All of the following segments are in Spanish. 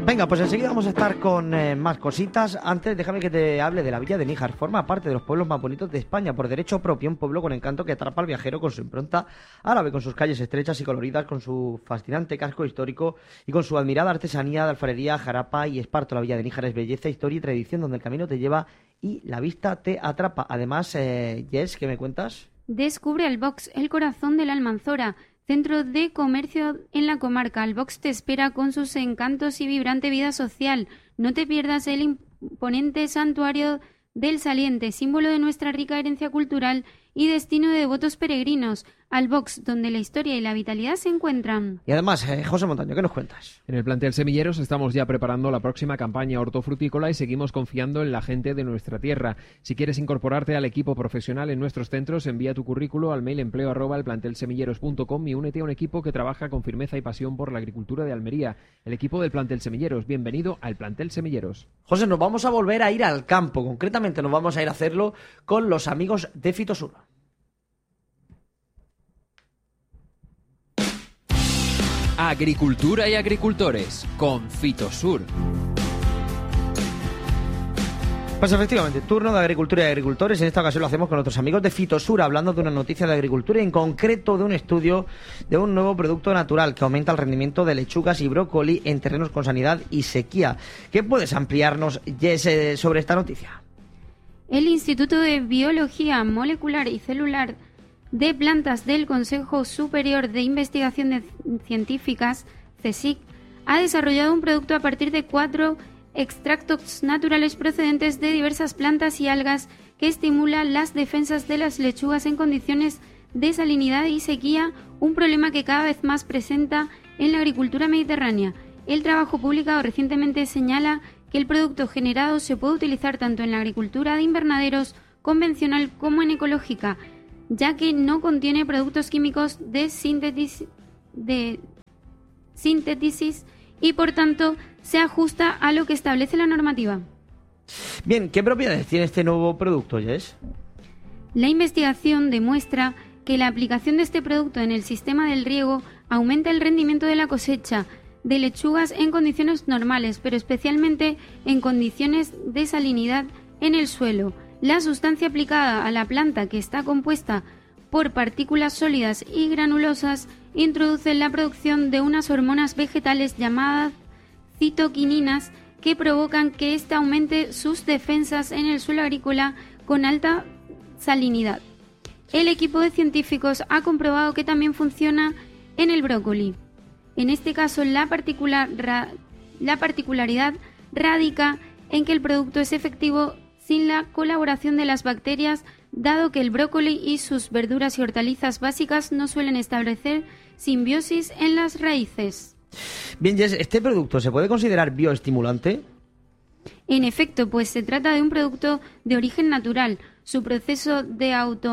Venga, pues enseguida vamos a estar con más cositas. Antes, déjame que te hable de la villa de Níjar. Forma parte de los pueblos más bonitos de España por derecho propio, un pueblo con encanto que atrapa al viajero con su impronta árabe, con sus calles estrechas y coloridas, con su fascinante casco histórico y con su admirada artesanía de alfarería, jarapa y esparto. La villa de Níjar es belleza, historia y tradición donde el camino te lleva y la vista te atrapa. Además, Jess, ¿qué me cuentas? Descubre Albox, el corazón de la Almanzora, centro de comercio en la comarca. Albox te espera con sus encantos y vibrante vida social. No te pierdas el imponente santuario del Saliente, símbolo de nuestra rica herencia cultural y destino de devotos peregrinos. Albox, donde la historia y la vitalidad se encuentran. Y además, José Montaño, ¿qué nos cuentas? En el plantel Semilleros estamos ya preparando la próxima campaña hortofrutícola y seguimos confiando en la gente de nuestra tierra. Si quieres incorporarte al equipo profesional en nuestros centros, envía tu currículo al mail empleo@elplantelsemilleros.com y únete a un equipo que trabaja con firmeza y pasión por la agricultura de Almería. El equipo del plantel Semilleros. Bienvenido al plantel Semilleros. José, nos vamos a volver a ir al campo. Concretamente nos vamos a ir a hacerlo con los amigos de Fitosur. Agricultura y agricultores con Fitosur. Pues efectivamente, turno de agricultura y agricultores. En esta ocasión lo hacemos con nuestros amigos de Fitosur, hablando de una noticia de agricultura y en concreto de un estudio de un nuevo producto natural que aumenta el rendimiento de lechugas y brócoli en terrenos con sanidad y sequía. ¿Qué puedes ampliarnos, Jess, sobre esta noticia? El Instituto de Biología Molecular y Celular de Plantas del Consejo Superior de Investigaciones Científicas, CSIC, ha desarrollado un producto a partir de 4 extractos naturales procedentes de diversas plantas y algas que estimula las defensas de las lechugas en condiciones de salinidad y sequía, un problema que cada vez más presenta en la agricultura mediterránea. El trabajo publicado recientemente señala que el producto generado se puede utilizar tanto en la agricultura de invernaderos convencional como en ecológica, ya que no contiene productos químicos de síntesis y por tanto se ajusta a lo que establece la normativa. Bien, ¿qué propiedades tiene este nuevo producto, Jess? La investigación demuestra que la aplicación de este producto en el sistema del riego aumenta el rendimiento de la cosecha de lechugas en condiciones normales, pero especialmente en condiciones de salinidad en el suelo. La sustancia aplicada a la planta, que está compuesta por partículas sólidas y granulosas, introduce la producción de unas hormonas vegetales llamadas citoquininas que provocan que éste aumente sus defensas en el suelo agrícola con alta salinidad. El equipo de científicos ha comprobado que también funciona en el brócoli. En este caso, la particularidad radica en que el producto es efectivo sin la colaboración de las bacterias, dado que el brócoli y sus verduras y hortalizas básicas no suelen establecer simbiosis en las raíces. Bien, Jess, ¿este producto se puede considerar bioestimulante? En efecto, pues se trata de un producto de origen natural. Su proceso de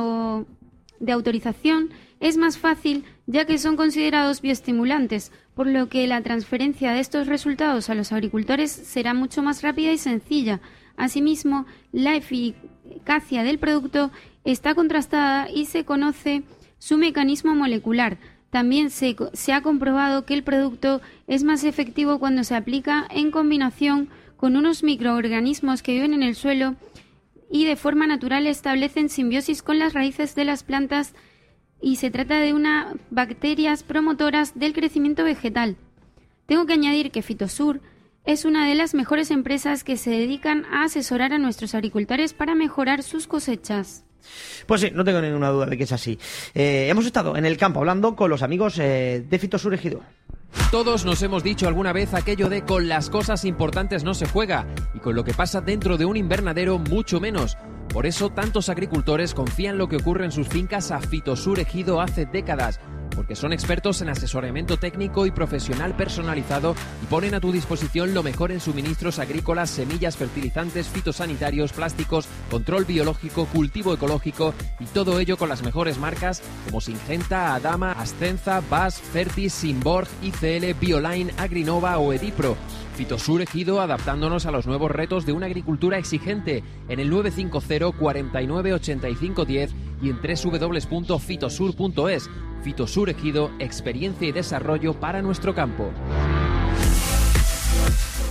autorización es más fácil, ya que son considerados bioestimulantes, por lo que la transferencia de estos resultados a los agricultores será mucho más rápida y sencilla. Asimismo, la eficacia del producto está contrastada y se conoce su mecanismo molecular. También se ha comprobado que el producto es más efectivo cuando se aplica en combinación con unos microorganismos que viven en el suelo y de forma natural establecen simbiosis con las raíces de las plantas, y se trata de unas bacterias promotoras del crecimiento vegetal. Tengo que añadir que Fitosur es una de las mejores empresas que se dedican a asesorar a nuestros agricultores para mejorar sus cosechas. Pues sí, no tengo ninguna duda de que es así. Hemos estado en el campo hablando con los amigos de Fitosur Ejidor. Todos nos hemos dicho alguna vez aquello de con las cosas importantes no se juega y con lo que pasa dentro de un invernadero mucho menos. Por eso tantos agricultores confían lo que ocurre en sus fincas a Fitosur Ejido hace décadas, porque son expertos en asesoramiento técnico y profesional personalizado y ponen a tu disposición lo mejor en suministros agrícolas, semillas, fertilizantes, fitosanitarios, plásticos, control biológico, cultivo ecológico y todo ello con las mejores marcas como Syngenta, Adama, Ascenza, BAS, Fertis, Simborg, ICL, Bioline, Agrinova o Edipro. Fitosur Ejido, adaptándonos a los nuevos retos de una agricultura exigente, en el 950 49 85 10 y en www.fitosur.es. Fitosur Ejido, experiencia y desarrollo para nuestro campo.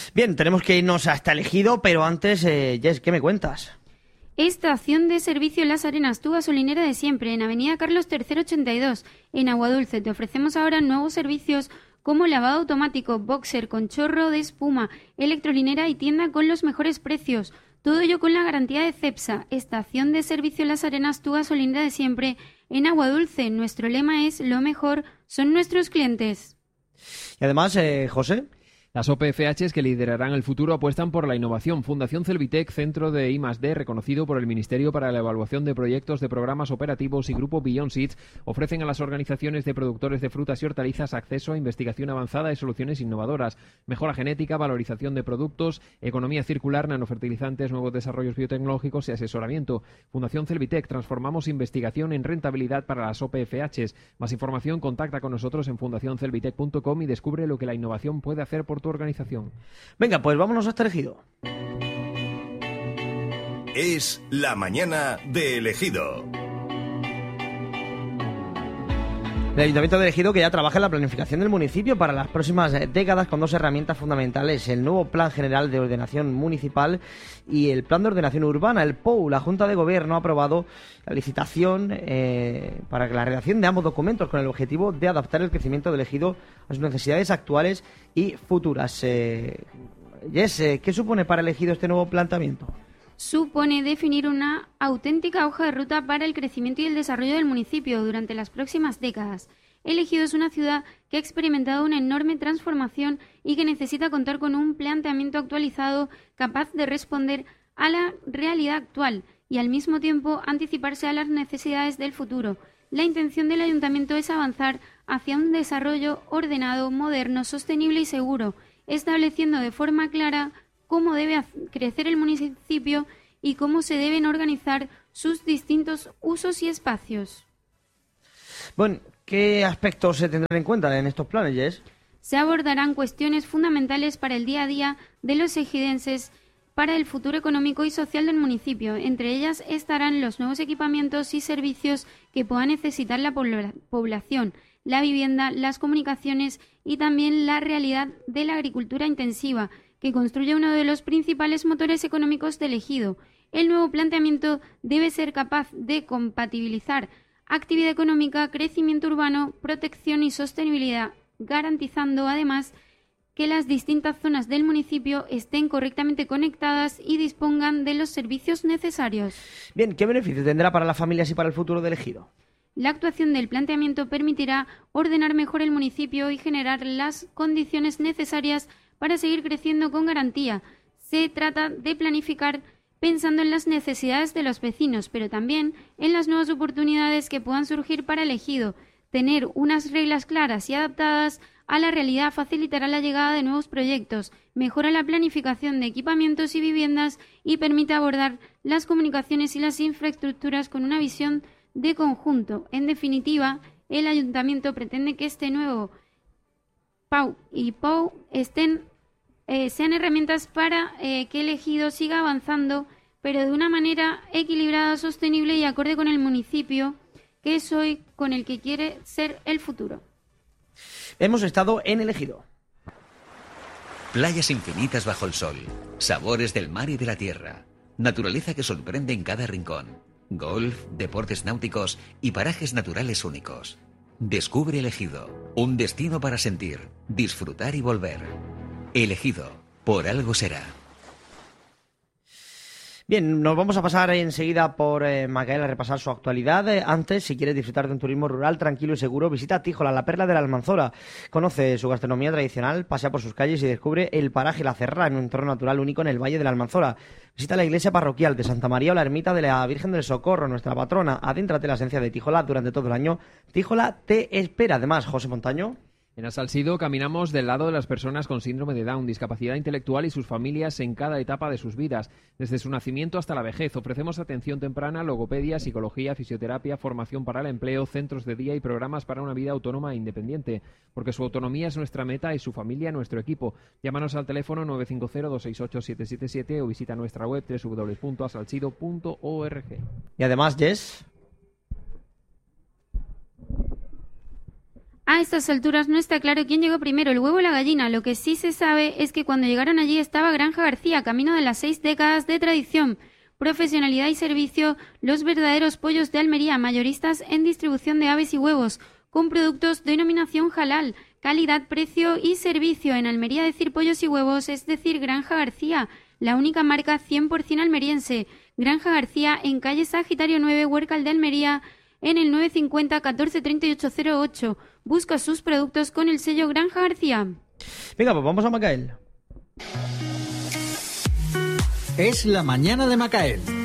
Bien, tenemos que irnos hasta el Ejido, pero antes, Jess, ¿qué me cuentas? Estación de servicio Las Arenas, tu gasolinera de siempre, en Avenida Carlos III 82, en Aguadulce. Te ofrecemos ahora nuevos servicios como lavado automático, boxer con chorro de espuma, electrolinera y tienda con los mejores precios. Todo ello con la garantía de Cepsa. Estación de servicio Las Arenas, tu gasolinera de siempre, en Aguadulce. Nuestro lema es: lo mejor son nuestros clientes. Y además, José... Las OPFHs que liderarán el futuro apuestan por la innovación. Fundación Celvitec, centro de I+D reconocido por el Ministerio para la Evaluación de Proyectos de Programas Operativos, y Grupo Beyond Seeds ofrecen a las organizaciones de productores de frutas y hortalizas acceso a investigación avanzada y soluciones innovadoras, mejora genética, valorización de productos, economía circular, nanofertilizantes, nuevos desarrollos biotecnológicos y asesoramiento. Fundación Celvitec, transformamos investigación en rentabilidad para las OPFHs. Más información, contacta con nosotros en fundacioncelvitec.com y descubre lo que la innovación puede hacer por tu organización. Venga, pues vámonos hasta el Ejido. Es la mañana de El Ejido. El Ayuntamiento de Ejido, que ya trabaja en la planificación del municipio para las próximas décadas con dos herramientas fundamentales: el nuevo Plan General de Ordenación Municipal y el Plan de Ordenación Urbana, el POU. La Junta de Gobierno ha aprobado la licitación para la redacción de ambos documentos con el objetivo de adaptar el crecimiento del Ejido a sus necesidades actuales y futuras. Jess, ¿qué supone para el Ejido este nuevo planteamiento? Supone definir una auténtica hoja de ruta para el crecimiento y el desarrollo del municipio durante las próximas décadas. El Ejido es una ciudad que ha experimentado una enorme transformación y que necesita contar con un planteamiento actualizado capaz de responder a la realidad actual y al mismo tiempo anticiparse a las necesidades del futuro. La intención del Ayuntamiento es avanzar hacia un desarrollo ordenado, moderno, sostenible y seguro, estableciendo de forma clara cómo debe crecer el municipio y cómo se deben organizar sus distintos usos y espacios. Bueno, ¿qué aspectos se tendrán en cuenta en estos planes, Jess? Se abordarán cuestiones fundamentales para el día a día de los ejidenses, para el futuro económico y social del municipio. Entre ellas estarán los nuevos equipamientos y servicios que pueda necesitar la población, la vivienda, las comunicaciones y también la realidad de la agricultura intensiva, que construye uno de los principales motores económicos del Ejido. El nuevo planteamiento debe ser capaz de compatibilizar actividad económica, crecimiento urbano, protección y sostenibilidad, garantizando además que las distintas zonas del municipio estén correctamente conectadas y dispongan de los servicios necesarios. Bien, ¿qué beneficios tendrá para las familias y para el futuro del Ejido? La actuación del planteamiento permitirá ordenar mejor el municipio y generar las condiciones necesarias para seguir creciendo con garantía. Se trata de planificar pensando en las necesidades de los vecinos, pero también en las nuevas oportunidades que puedan surgir para el Ejido. Tener unas reglas claras y adaptadas a la realidad facilitará la llegada de nuevos proyectos, mejora la planificación de equipamientos y viviendas y permite abordar las comunicaciones y las infraestructuras con una visión de conjunto. En definitiva, el Ayuntamiento pretende que este nuevo PAU y POU sean herramientas para que el Ejido siga avanzando, pero de una manera equilibrada, sostenible y acorde con el municipio que es hoy, con el que quiere ser el futuro. Hemos estado en el Ejido. Playas infinitas bajo el sol, sabores del mar y de la tierra, naturaleza que sorprende en cada rincón, golf, deportes náuticos y parajes naturales únicos. Descubre El Ejido, un destino para sentir, disfrutar y volver. El Ejido, por algo será. Bien, nos vamos a pasar enseguida por Macael a repasar su actualidad. Antes, si quieres disfrutar de un turismo rural tranquilo y seguro, visita Tíjola, la perla de la Almanzora. Conoce su gastronomía tradicional, pasea por sus calles y descubre el paraje La Cerra, en un entorno natural único en el Valle de la Almanzora. Visita la iglesia parroquial de Santa María o la ermita de la Virgen del Socorro, nuestra patrona. Adéntrate en la esencia de Tíjola durante todo el año. Tíjola te espera. Además, José Montaño. En Asalsido caminamos del lado de las personas con síndrome de Down, discapacidad intelectual y sus familias en cada etapa de sus vidas. Desde su nacimiento hasta la vejez ofrecemos atención temprana, logopedia, psicología, fisioterapia, formación para el empleo, centros de día y programas para una vida autónoma e independiente. Porque su autonomía es nuestra meta y su familia nuestro equipo. Llámanos al teléfono 950-268-777 o visita nuestra web www.asalsido.org. Y además, Jess. A estas alturas no está claro quién llegó primero, el huevo o la gallina. Lo que sí se sabe es que cuando llegaron allí estaba Granja García, camino de las 6 décadas de tradición, profesionalidad y servicio, los verdaderos pollos de Almería, mayoristas en distribución de aves y huevos, con productos de denominación halal, calidad, precio y servicio. En Almería decir pollos y huevos es decir Granja García, la única marca 100% almeriense. Granja García en calle Sagitario 9, Huércal de Almería, en el 950 14 3808. Busca sus productos con el sello Granja García. Venga, pues vamos a Macael. Es la mañana de Macael.